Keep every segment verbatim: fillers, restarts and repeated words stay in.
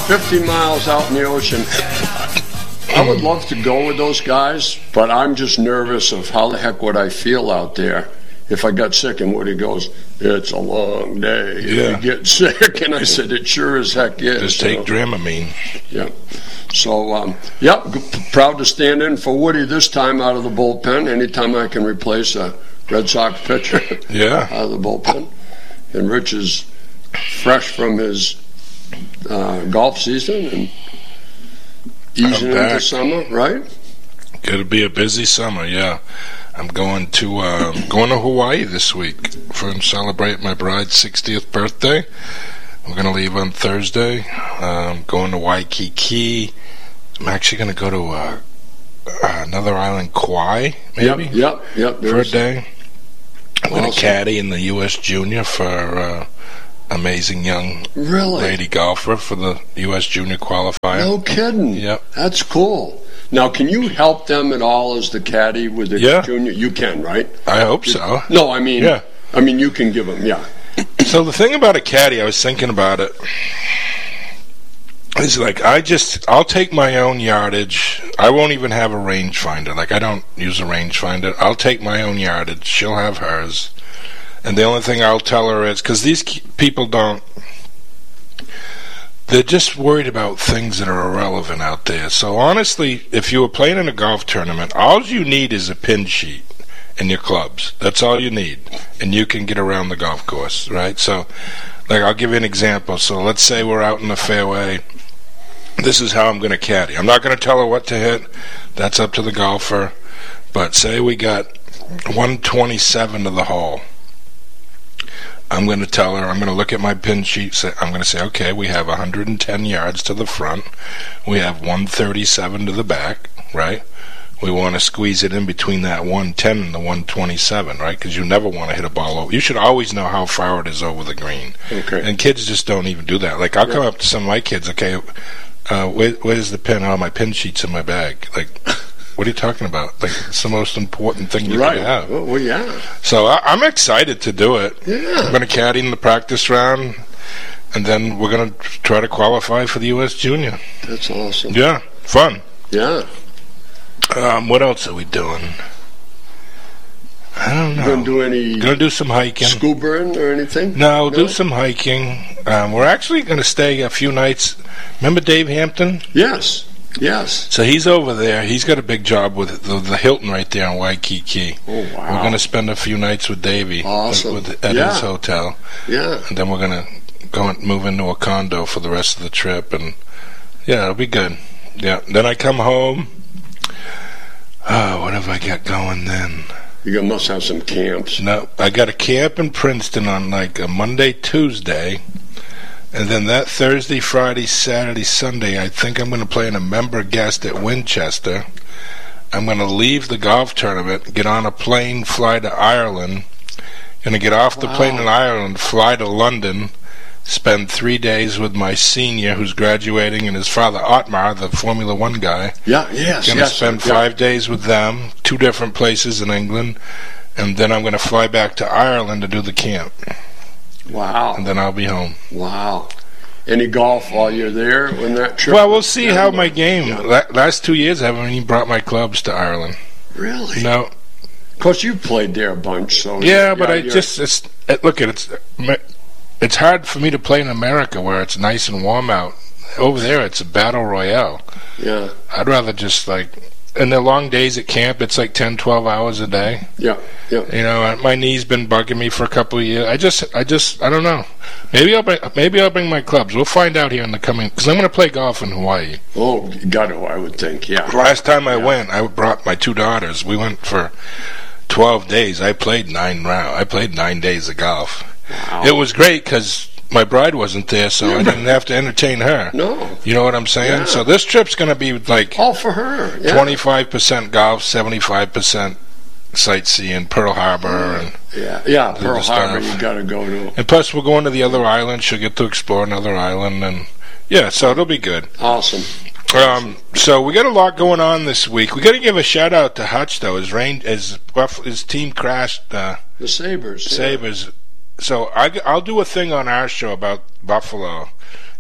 fifty miles out in the ocean. I would love to go with those guys, but I'm just nervous of how the heck would I feel out there if I got sick. And Woody goes, it's a long day if Yeah. you get sick. And I said, it sure as heck is. Just take you know? Dramamine. Yeah. So, um, yep, g- proud to stand in for Woody this time out of the bullpen. Anytime I can replace a Red Sox pitcher Yeah. out of the bullpen. And Rich is fresh from his uh, golf season and easing I'm into back. summer, right? It'll be a busy summer, yeah. I'm going to uh, going to Hawaii this week for celebrate my bride's sixtieth birthday. We're going to leave on Thursday. Um, going to Waikiki. I'm actually going to go to uh, another island, Kauai, maybe, Yep, yep, yep. for a there's- day. I'm going to Awesome. caddy in the U S Junior for uh, amazing young Really? lady golfer for the U S Junior qualifier. No kidding. Yep. That's cool. Now, can you help them at all as the caddy with the Yeah. junior? You can, right? I hope so. No, I mean, Yeah. I mean, you can give them, yeah. So the thing about a caddy, I was thinking about it, is like I just, I'll take my own yardage. I won't even have a rangefinder. Like I don't use a rangefinder. I'll take my own yardage. She'll have hers. And the only thing I'll tell her is, because these ki- people don't, they're just worried about things that are irrelevant out there. So honestly, if you were playing in a golf tournament, all you need is a pin sheet and your clubs. That's all you need. And you can get around the golf course, right? So, like, I'll give you an example. So let's say we're out in the fairway. This is how I'm going to caddy. I'm not going to tell her what to hit. That's up to the golfer. But say we got one twenty-seven to the hole. I'm going to tell her, I'm going to look at my pin sheet, say, I'm going to say, okay, we have one hundred ten yards to the front. We have one thirty-seven to the back, right? We want to squeeze it in between that one ten and the one twenty-seven, right? Because you never want to hit a ball over. You should always know how far it is over the green. Okay. And kids just don't even do that. Like, I'll come up to some of my kids, okay, uh, where, where's the pin? Oh, my pin sheet's in my bag. Like, what are you talking about? Like, it's the most important thing you Right. can have. Well, well, yeah. So I, I'm excited to do it. Yeah. I'm going to caddy in the practice round, and then we're going to try to qualify for the U S Junior. That's awesome. Yeah, fun. Yeah. Um, what else are we doing? I don't know. Going to do any Going to do some hiking. scuba or anything? No, we'll do No? some hiking. Um, we're actually going to stay a few nights. Remember Dave Hampton? Yes. Yes. So he's over there. He's got a big job with the, the Hilton right there in Waikiki. Oh, wow. We're going to spend a few nights with Davey Awesome. with, at Yeah. his hotel. Yeah. And then we're going to go and move into a condo for the rest of the trip. And, yeah, it'll be good. Yeah. Then I come home. Oh, what have I got going then? You must have some camps. No, I got a camp in Princeton on like a Monday, Tuesday. And then that Thursday, Friday, Saturday, Sunday, I think I'm going to play in a member guest at Winchester. I'm going to leave the golf tournament, get on a plane, fly to Ireland. Going to get off the Wow. plane in Ireland, fly to London, spend three days with my senior who's graduating and his father, Otmar, the Formula One guy. Yeah, yes, Going to yes. spend yeah. five days with them, two different places in England. And then I'm going to fly back to Ireland to do the camp. Wow. And then I'll be home. Wow. Any golf while you're there when that trip? Well, we'll see how my game. Yeah. La- last two years, I haven't even brought my clubs to Ireland. Really? No. Of course, you've played there a bunch, so Yeah, but I you're- just it's it, look at it's it's hard for me to play in America where it's nice and warm out. Over there, it's a battle royale. yeah, I'd rather just like in the long days at camp, it's like ten, twelve hours a day. yeah, yeah. You know, my knee's been bugging me for a couple of years. I just, I just, I don't know. Maybe I'll bring, maybe I'll bring my clubs. We'll find out here in the coming, because I'm going to play golf in Hawaii. Oh, you got to, I would think, yeah. Last time I went, I brought my two daughters. We went for twelve days. I played nine rounds. I played nine days of golf. Wow. It was great because my bride wasn't there, so I didn't have to entertain her. No. You know what I'm saying? Yeah. So this trip's going to be like All for her. Yeah. twenty-five percent golf, seventy-five percent sightseeing, Pearl Harbor, and Yeah, yeah. Do Pearl the Harbor, stuff. you got to go to. and plus we're going to the other island. She'll get to explore another island, and yeah, so it'll be good. Awesome. Um, so we got a lot going on this week. We got to give a shout out to Hutch though. His rain, his Buff, his team crashed. Uh, The Sabres. yeah. Sabres. So I, I'll do a thing on our show about Buffalo.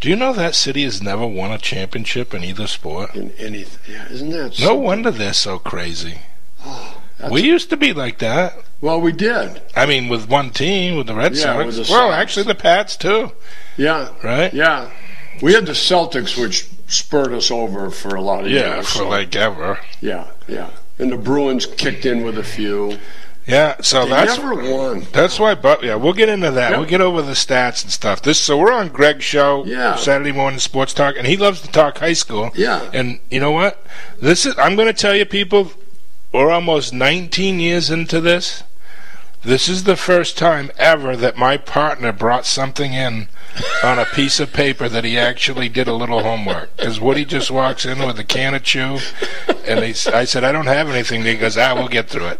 Do you know that city has never won a championship in either sport? In anything. Yeah, isn't that No something? wonder they're so crazy. Oh, We used to be like that. well, we did. I mean, with one team, with the Red Yeah, Sox. with the well, Sox. actually, the Pats, too. Yeah. Right? Yeah. We had the Celtics, which spurred us over for a lot of Yeah, years. for so- like ever. Yeah, yeah. And the Bruins kicked in with a few. Yeah, so They that's never won. that's why. But yeah, we'll get into that. Yep. We'll get over the stats and stuff. This so we're on Greg's show, Yeah. Saturday morning sports talk, and he loves to talk high school. Yeah. And you know what? This is. I'm going to tell you, people. We're almost nineteen years into this. This is the first time ever that my partner brought something in on a piece of paper that he actually did a little homework. Because Woody just walks in with a can of chew, and he, I said, I don't have anything. He goes, ah, we'll get through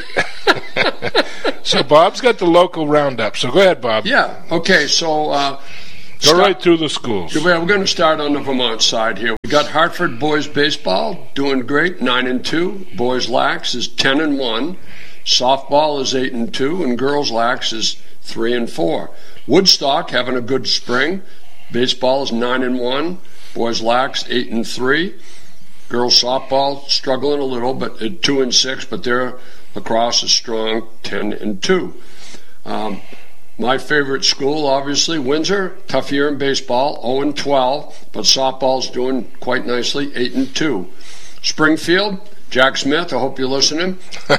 it. So Bob's got the local roundup. So go ahead, Bob. Yeah. Okay, so... Uh, Go start- right through the schools. Yeah, we're going to start on the Vermont side here. We got Hartford boys baseball doing great, nine and two. Boys lax is ten and one. Softball is eight and two, and girls lax is three and four. Woodstock having a good spring. Baseball is nine and one. Boys lax eight and three. Girls softball struggling a little, but at two and six. But their lacrosse is strong, ten and two. Um, My favorite school, obviously, Windsor. Tough year in baseball, oh and twelve, but softball's doing quite nicely, eight and two. Springfield, Jack Smith, I hope you're listening.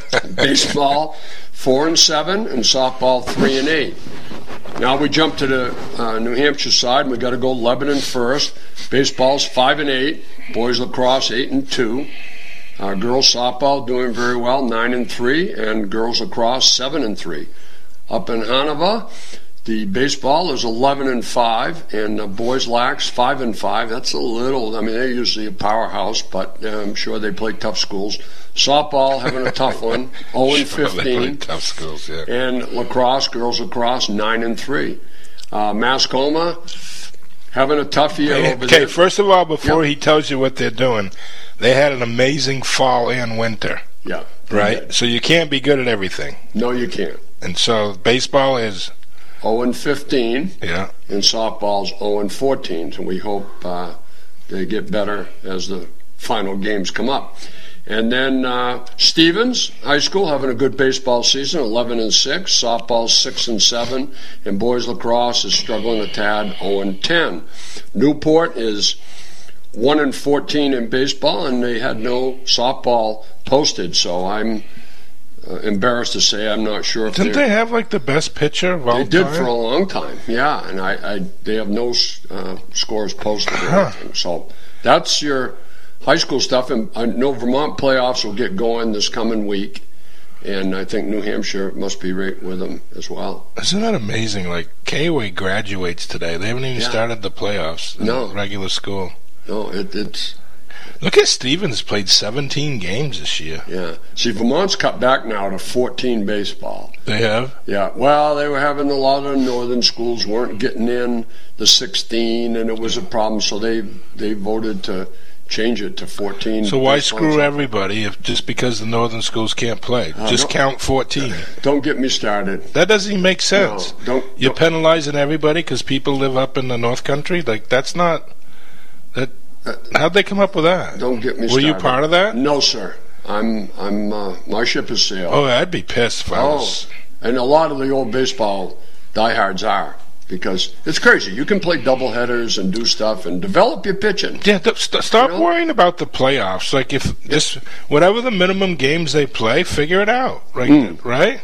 Baseball, four and seven, and softball, three and eight. Now we jump to the uh, New Hampshire side, and we got to go Lebanon first. Baseball's five and eight, boys lacrosse, eight and two. Uh, girls softball doing very well, nine and three, and girls lacrosse, seven and three. Up in Hanover, the baseball is eleven and five, and the boys lax five and five. That's a little. I mean, they're usually a powerhouse, but uh, I'm sure they play tough schools. Softball having a tough one, zero and Sure, they play fifteen, tough schools, yeah. and lacrosse, girls lacrosse, nine and three. Uh, Mascoma having a tough year Okay, over there. first of all, before Yep. he tells you what they're doing, they had an amazing fall and winter, Yeah, right? So you can't be good at everything. No, you can't. And so baseball is, zero and fifteen. yeah. And softball's zero and fourteen, and we hope uh, they get better as the final games come up. And then uh, Stevens High School having a good baseball season, eleven and six. Softball six and seven, and boys lacrosse is struggling a tad, zero and ten. Newport is one and fourteen in baseball, and they had no softball posted. So I'm uh, embarrassed to say I'm not sure if Didn't they're- they have like the best pitcher of all they did time? for a long time, yeah, and I, I they have no uh, scores posted or Huh. anything. So that's your high school stuff, and I know Vermont playoffs will get going this coming week, and I think New Hampshire must be right with them as well. Isn't that amazing? Like K O A graduates today. They haven't even Yeah. started the playoffs in No. regular school. No, it, it's Look at Stevens played seventeen games this year. yeah. See, Vermont's cut back now to fourteen baseball. They have? Yeah, well, they were having a lot of northern schools weren't getting in the sixteen, and it was a problem, so they they voted to change it to fourteen. So why baseball. screw everybody if just because the northern schools can't play? Uh, just don't- count fourteen. Don't get me started. That doesn't even make sense. No, don't. You're don't- penalizing everybody because people live up in the North Country? Like, that's not... that. How'd they come up with that? Don't get me Were started. you part of that? No, sir. I'm. I'm. Uh, my ship has sailed. Oh, I'd be pissed if I Oh, was... and a lot of the old baseball diehards are, because it's crazy. You can play doubleheaders and do stuff and develop your pitching. Yeah, th- st- stop You know? worrying about the playoffs. Like, if just whatever the minimum games they play, figure it out. Right? Mm. Right?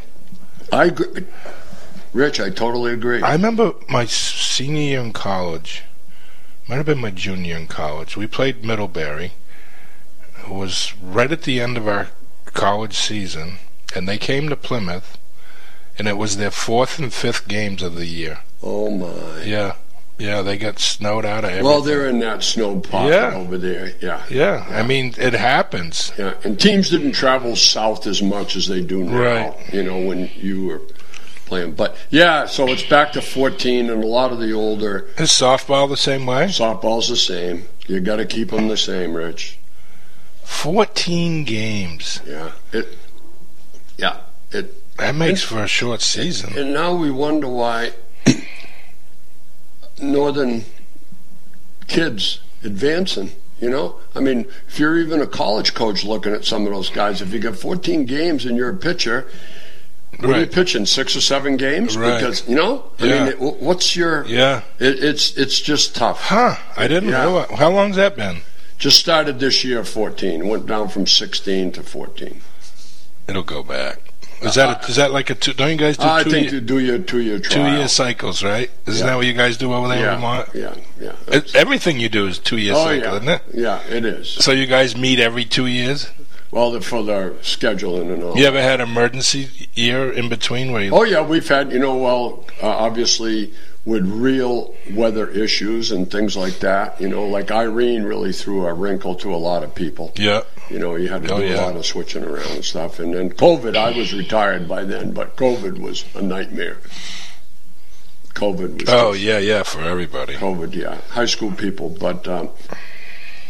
I agree. Rich, I totally agree. I remember my senior year in college. Might have been my junior year in college. We played Middlebury. It was right at the end of our college season, and they came to Plymouth, and it was their fourth and fifth games of the year. oh my. Yeah, yeah, they got snowed out of everything. Well, they're in that snow pocket Yeah. over there. Yeah. yeah, I mean, it happens. Yeah, and teams didn't travel south as much as they do now. Right. You know, when you were playing. But yeah, so it's back to fourteen, and a lot of the older Is softball the same way? softball's the same. You got to keep them the same, Rich. Fourteen games. Yeah. It. Yeah. It. That makes for a short season. And now we wonder why Northern kids advancing. You know, I mean, if you're even a college coach looking at some of those guys, if you got fourteen games and you're a pitcher, what Right. are you pitching, six or seven games? Right. Because, you know, I Yeah. mean, it, what's your... Yeah. It, it's it's just tough. Huh. I didn't Yeah. know. How long's that been? Just started this year, fourteen. Went down from sixteen to fourteen. It'll go back. Is that a, is that like a two? Don't you guys do I two think year, to do your two-year trial. two year cycles, right? Isn't Yeah. that what you guys do over there in Yeah, Vermont? yeah, yeah. It, everything you do is two year Oh, cycle, yeah. isn't it? Yeah, it is. So you guys meet every two years? Well, the, for the scheduling and all. You ever had emergency year in between where you? Oh, yeah, we've had, you know, well, uh, obviously with real weather issues and things like that, you know, like Irene really threw a wrinkle to a lot of people. Yeah. You know, you had to Oh, do yeah. a lot of switching around and stuff. And then COVID, I was retired by then, but COVID was a nightmare. COVID was Oh just- yeah, yeah, for everybody. COVID, yeah, high school people. But um,